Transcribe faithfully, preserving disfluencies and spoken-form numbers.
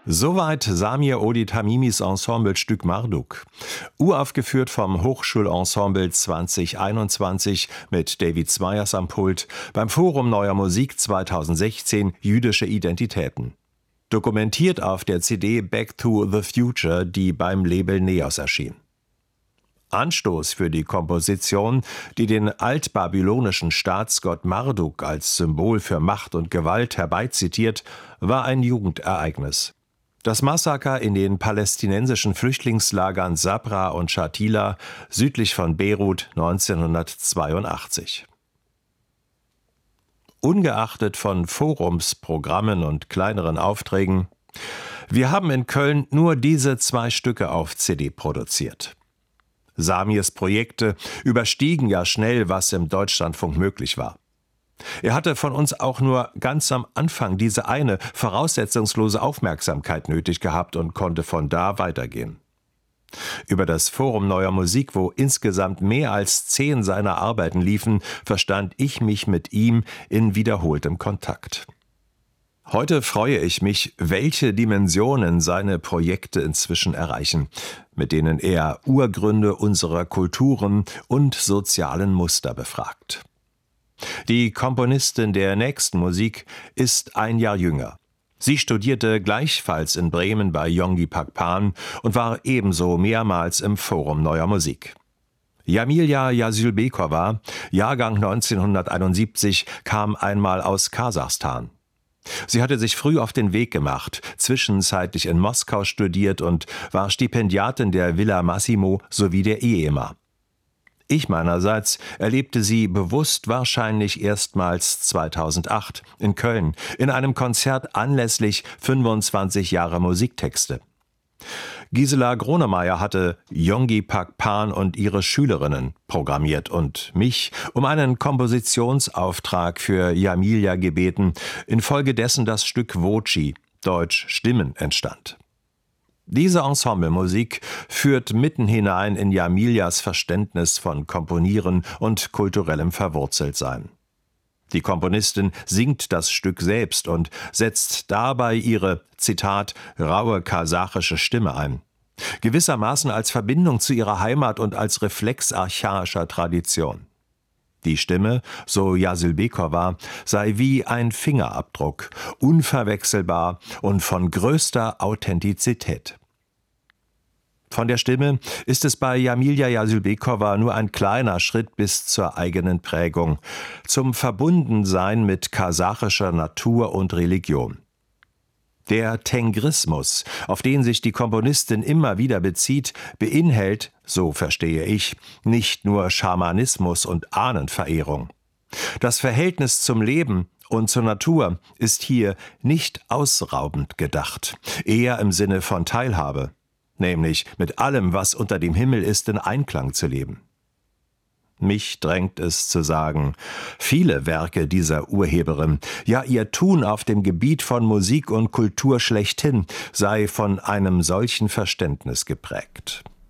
Soweit Samir Odi Tamimis Ensemblestück Marduk. Uraufgeführt vom Hochschulensemble zwanzig einundzwanzig mit David Swires am Pult beim Forum Neuer Musik zweitausendsechzehn Jüdische Identitäten. Dokumentiert auf der C D Back to the Future, die beim Label Neos erschien. Anstoß für die Komposition, die den altbabylonischen Staatsgott Marduk als Symbol für Macht und Gewalt herbeizitiert, war ein Jugendereignis. Das Massaker in den palästinensischen Flüchtlingslagern Sabra und Shatila südlich von Beirut neunzehnhundertzweiundachtzig. Ungeachtet von Forumsprogrammen und kleineren Aufträgen, wir haben in Köln nur diese zwei Stücke auf C D produziert. Samirs Projekte überstiegen ja schnell, was im Deutschlandfunk möglich war. Er hatte von uns auch nur ganz am Anfang diese eine voraussetzungslose Aufmerksamkeit nötig gehabt und konnte von da weitergehen. Über das Forum Neuer Musik, wo insgesamt mehr als zehn seiner Arbeiten liefen, verstand ich mich mit ihm in wiederholtem Kontakt. Heute freue ich mich, welche Dimensionen seine Projekte inzwischen erreichen, mit denen er Urgründe unserer Kulturen und sozialen Muster befragt. Die Komponistin der nächsten Musik ist ein Jahr jünger. Sie studierte gleichfalls in Bremen bei Yonggi Pakpan und war ebenso mehrmals im Forum Neuer Musik. Jamilja Jasylbekova, Jahrgang neunzehnhunderteinundsiebzig, kam einmal aus Kasachstan. Sie hatte sich früh auf den Weg gemacht, zwischenzeitlich in Moskau studiert und war Stipendiatin der Villa Massimo sowie der E E M A. Ich meinerseits erlebte sie bewusst wahrscheinlich erstmals zweitausendacht in Köln in einem Konzert anlässlich fünfundzwanzig Jahre Musiktexte. Gisela Gronemeyer hatte Yonggi Pakpan und ihre Schülerinnen programmiert und mich um einen Kompositionsauftrag für Jamilja gebeten, infolgedessen das Stück Voci, deutsch Stimmen, entstand. Diese Ensemblemusik führt mitten hinein in Jamiljas Verständnis von Komponieren und kulturellem Verwurzeltsein. Die Komponistin singt das Stück selbst und setzt dabei ihre, Zitat, raue kasachische Stimme ein. Gewissermaßen als Verbindung zu ihrer Heimat und als Reflex archaischer Tradition. Die Stimme, so Jasylbekova, sei wie ein Fingerabdruck, unverwechselbar und von größter Authentizität. Von der Stimme ist es bei Jamilja Jasylbekova nur ein kleiner Schritt bis zur eigenen Prägung, zum Verbundensein mit kasachischer Natur und Religion. Der Tengrismus, auf den sich die Komponistin immer wieder bezieht, beinhaltet, so verstehe ich, nicht nur Schamanismus und Ahnenverehrung. Das Verhältnis zum Leben und zur Natur ist hier nicht ausraubend gedacht, eher im Sinne von Teilhabe. Nämlich mit allem, was unter dem Himmel ist, in Einklang zu leben. Mich drängt es zu sagen, viele Werke dieser Urheberin, ja ihr Tun auf dem Gebiet von Musik und Kultur schlechthin, sei von einem solchen Verständnis geprägt.